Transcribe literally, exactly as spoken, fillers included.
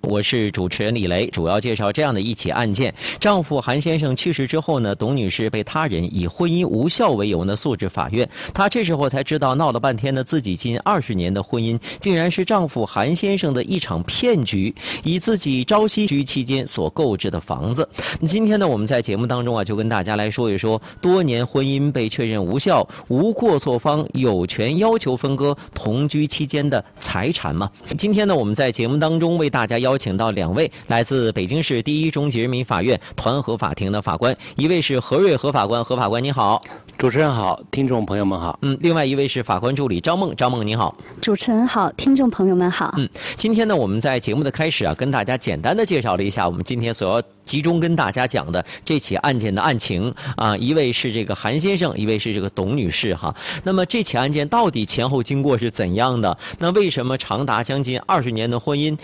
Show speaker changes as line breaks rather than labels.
我是主持人李雷，主要介绍这样的一起案件：丈夫韩先生去世之后呢，董女士被他人以婚姻无效为由呢诉至法院。她这时候才知道，闹了半天呢，自己近二十年的婚姻竟然是丈夫韩先生的一场骗局，以自己朝夕居期间所购置的房子。今天呢，我们在节目当中啊，就跟大家来说一说，多年婚姻被确认无效，无过错方有权要求分割同居期间的财产吗？今天呢，我们在节目当中为大家邀请到两位来自北京市第一中级人民法院团河法庭的法官，一位是何瑞何法官，何法官你好。
主持人好，听众朋友们好。
嗯，另外一位是法官助理张梦，张梦你好。
主持人好，听众朋友们好。
嗯，今天呢，我们在节目的开始啊，跟大家简单的介绍了一下我们今天所要集中跟大家讲的这起案件的案情啊，一位是这个韩先生，一位是这个董女士哈。那么这起案件到底前后经过是怎样的？那为什么长达将近二十年的婚姻